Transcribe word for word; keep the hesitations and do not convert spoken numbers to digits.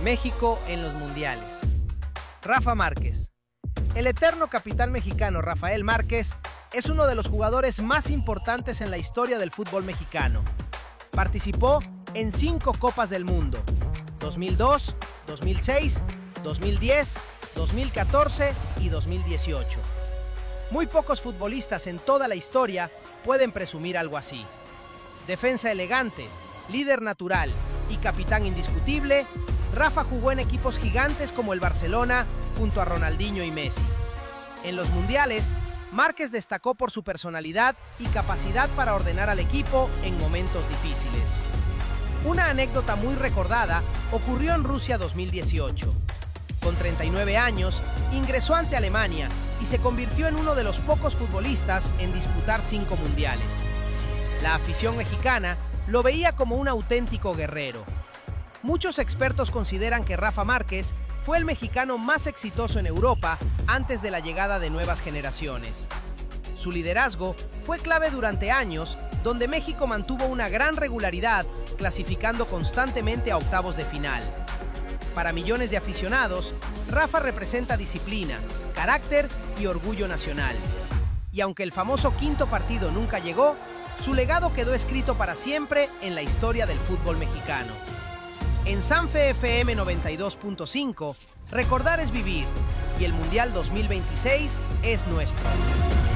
México en los mundiales. Rafa Márquez. El eterno capitán mexicano Rafael Márquez es uno de los jugadores más importantes en la historia del fútbol mexicano. Participó en cinco Copas del Mundo: dos mil dos, dos mil seis, dos mil diez, dos mil catorce y dos mil dieciocho. Muy pocos futbolistas en toda la historia pueden presumir algo así. Defensa elegante, líder natural y capitán indiscutible, Rafa jugó en equipos gigantes como el Barcelona junto a Ronaldinho y Messi. En los mundiales, Márquez destacó por su personalidad y capacidad para ordenar al equipo en momentos difíciles. Una anécdota muy recordada ocurrió en Rusia dos mil dieciocho. Con treinta y nueve años, ingresó ante Alemania y se convirtió en uno de los pocos futbolistas en disputar cinco mundiales. La afición mexicana lo veía como un auténtico guerrero. Muchos expertos consideran que Rafa Márquez fue el mexicano más exitoso en Europa antes de la llegada de nuevas generaciones. Su liderazgo fue clave durante años, donde México mantuvo una gran regularidad, clasificando constantemente a octavos de final. Para millones de aficionados, Rafa representa disciplina, carácter y orgullo nacional. Y aunque el famoso quinto partido nunca llegó, su legado quedó escrito para siempre en la historia del fútbol mexicano. En Sanfe F M noventa y dos punto cinco, recordar es vivir, y el Mundial dos mil veintiséis es nuestro.